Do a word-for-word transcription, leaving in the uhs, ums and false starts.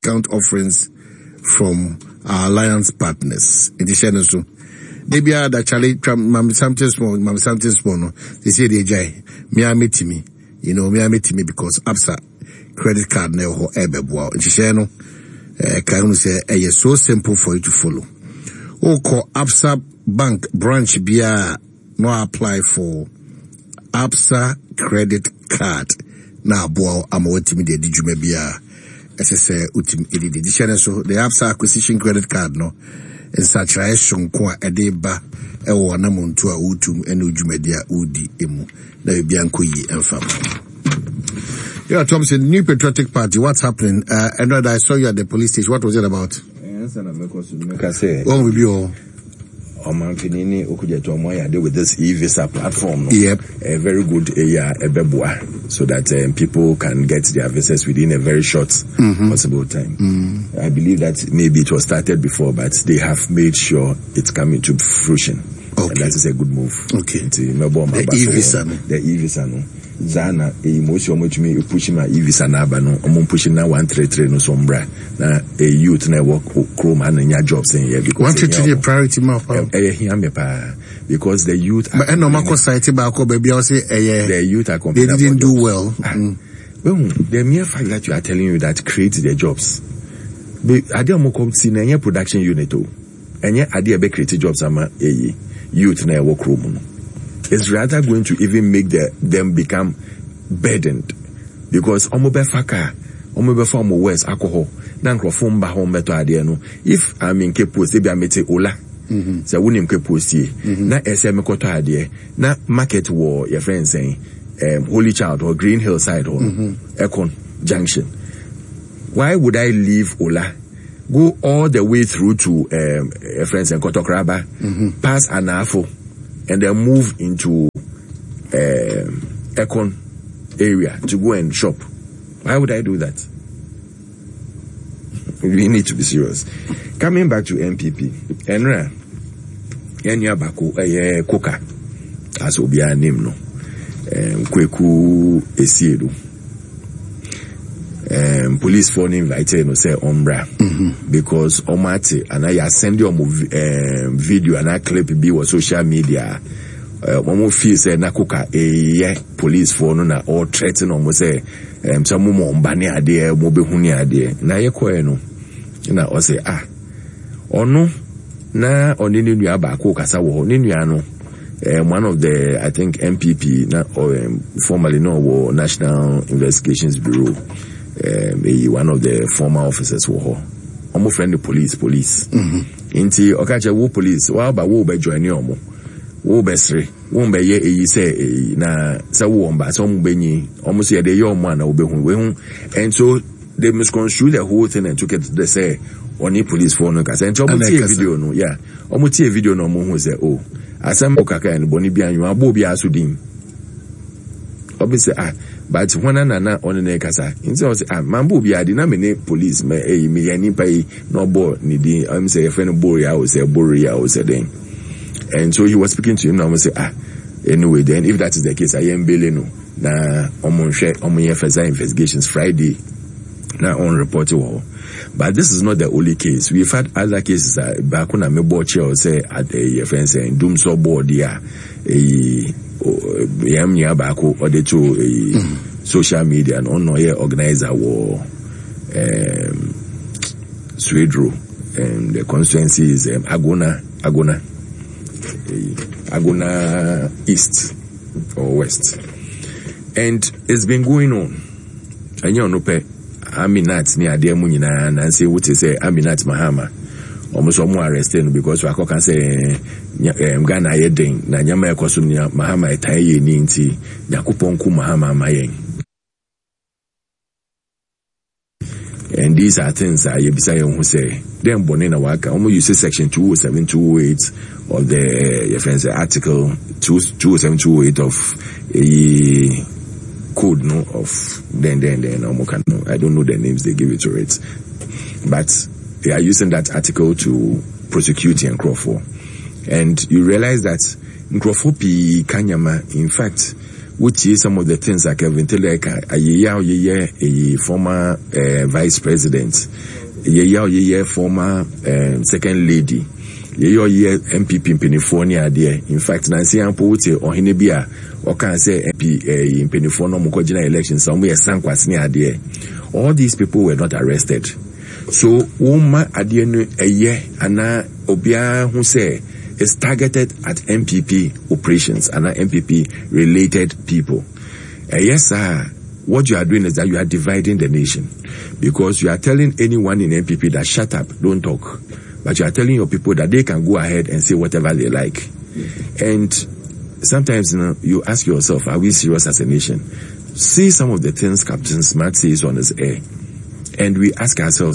discount offerings from our alliance partners. In the channel, so they be that Charlie Mam something small, Mam something small. No, they say they jay me a meet me, you know me a meet me because Absa credit card now or ebebo. In the channel, uh, can say eh so simple for you to follow. Oh, call Absa Bank branch bia no apply for Absa credit card. Na boa amawati me de djume bia. S S A ultim edidi. The channel so the Absa acquisition credit card no in such a shonko edeba ewo na muntu a utum enu djumedia udi emu na bianko yi emfam. Yeah, Thompson, New Patriotic Party, what's happening? Uh, and I saw you at the police station. What was it about? What will be all? With this e-visa platform, no? Yep. A very good area, so that um, people can get their visas within a very short mm-hmm. possible time. Mm. I believe that maybe it was started before, but they have made sure it's coming to fruition. Okay. And that is a good move. Okay. The e-visa. The e-visa, no. Zana, e motion which me pushing my e-visa naba no, I'm pushing now one three three no sombra. Na a youth na work chrome and in your job saying yeah because one three three a priority map. Eh, hear me pa because the youth. But no mako society ba ko baby I say eh. The youth are they didn't do well. Mm. Well, the mere fact that you are telling you that creates the jobs. But I don't come see na production unit o. Enye ade be create jobs ama eh youth na work chrome no. It's rather going to even make the, them become burdened because omo be faka omo be form west alcohol na nkrofo mba ho beto ade no if I'm in ke post e be amete ola mhm say woni ke post e na ese me koto ade na market war your friend saying um, Holy Child or Green Hill side or mm-hmm. Econ Junction. Why would I leave Ola, go all the way through to um, a friend saying Kotokraba, mm-hmm. pass Anafo, and then move into uh, Econ area to go and shop? Why would I do that? We need to be serious. Coming back to M P P, Enra, Enya Bako, eh, Koka, as Obia name no, Kweku Esiedu. Um, police phone invited no say Umbra mm-hmm. because Omate and I send you a um, video and I clip be on social media. Omo feel say nakoka eh yeah police phone na or threaten omo say um some mo mbane ade mo be huni ade na ye koe no na o say ah ono na oni ni nua ba ko kasa wo ni nua no um, one of the I think M P P na or um, formerly no wo National Investigations Bureau um a, one of the former officers wo omo friend the police police mhm inti okache wo police wa ba wo be join omo wo besre wo mbe ye eyi se na se wo mba so mo benyi omo se de ye omo na wo behun we hu and so they misconstrue the whole thing and took it they say oni police for no ka say and omo tie video no yeah omo tie video no omo hu say oh asem okaka en boni bia anwa abo bia so din obi say ah but when na na on na kasa nti o say ah mambo bia di na me ne police me eh me yani pai no bo ni din am say your friend boria o say boria o say den. And so he was speaking to him now. I say, ah, anyway, then if that is the case, I am bailing no. Na omo share omo ye further investigations Friday. Na on report to. But this is not the only case. We've had other cases. Uh, back when I me board or say at a friend saying doom so board yeah, a yam near back or the two a social media and on no organizer war um Swedro and the constituency is um, Agona Agona. Agona East or West, and it's been going on. And you know, pe Aminat ni ade mu nyina na say what say Aminat Mahama almost omo arrested because we can say Ghana ye den na nyama ekoso ni Mahama etan ye ni nti Yakupon ku Mahama mayen. And these are things I beside who say them bonina waka almost you say section two oh seven two oh eight of the uh, your friends article two oh seven two oh eight of a code no of then then then no, I don't know the names they give it to it, but they are using that article to prosecute Nkrofo. And you realize that Nkrofo pi kanyama in fact which is some of the things like Kevin Teleka, a year, a former uh, vice president, a year, former um, second lady, a year M P P in Pennsylvania, there. In fact, Nancy Ampote or Hinebia, or can say M P in Pennsylvania, Mukojina elections, somewhere Sanquas near there. All these people were not arrested. So, Woma Adienu a year, and now Obia who say, is targeted at M P P operations and M P P related people. Uh, yes, sir. What you are doing is that you are dividing the nation, because you are telling anyone in M P P that shut up, don't talk. But you are telling your people that they can go ahead and say whatever they like. And sometimes, you know, you ask yourself, are we serious as a nation? See some of the things Captain Smart says on his air, and we ask ourselves,